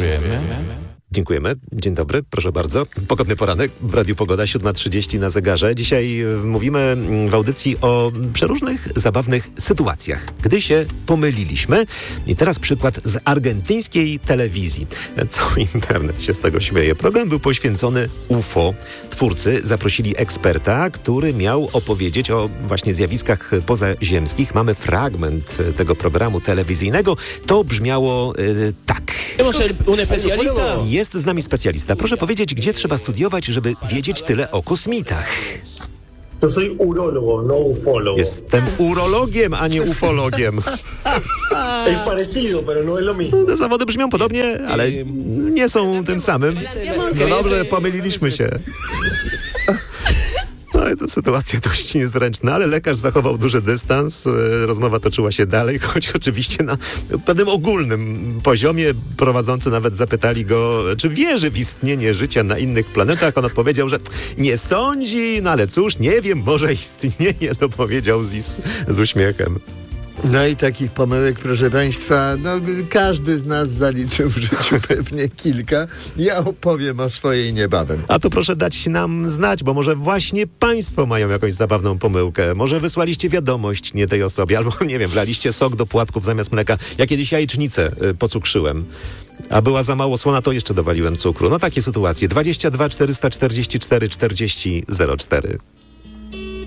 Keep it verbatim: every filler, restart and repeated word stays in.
Dziękujemy. Dziękujemy. Dzień dobry, proszę bardzo. Pogodny poranek w Radiu Pogoda, siódma trzydzieści na zegarze. Dzisiaj mówimy w audycji o przeróżnych, zabawnych sytuacjach, gdy się pomyliliśmy. I teraz przykład z argentyńskiej telewizji. Cały internet się z tego śmieje. Program był poświęcony U F O. Twórcy zaprosili eksperta, który miał opowiedzieć o właśnie zjawiskach pozaziemskich. Mamy fragment tego programu telewizyjnego. To brzmiało y, tak. Jest z nami specjalista. Proszę powiedzieć, gdzie trzeba studiować, żeby wiedzieć tyle o kosmitach. To soy urólogo, no ufólogo. Jestem urologiem, a nie ufologiem. Es parecido, pero no es lo mismo. Te zawody brzmią podobnie, ale nie są tym samym. No dobrze, pomyliliśmy się. No i to sytuacja dość niezręczna, ale lekarz zachował duży dystans. Rozmowa toczyła się dalej, choć oczywiście na pewnym ogólnym poziomie. Prowadzący nawet zapytali go, czy wierzy w istnienie życia na innych planetach. On odpowiedział, że nie sądzi, no ale cóż, nie wiem, może istnieje, to powiedział z, z uśmiechem. No i takich pomyłek, proszę Państwa, no każdy z nas zaliczył w życiu pewnie kilka. Ja opowiem o swojej niebawem. A to proszę dać nam znać, bo może właśnie Państwo mają jakąś zabawną pomyłkę. Może wysłaliście wiadomość nie tej osobie, albo nie wiem, wlaliście sok do płatków zamiast mleka. Ja kiedyś jajecznicę y, pocukrzyłem, a była za mało słona, to jeszcze dowaliłem cukru. No takie sytuacje. dwadzieścia dwa czterysta czterdzieści cztery czterdzieści zero cztery.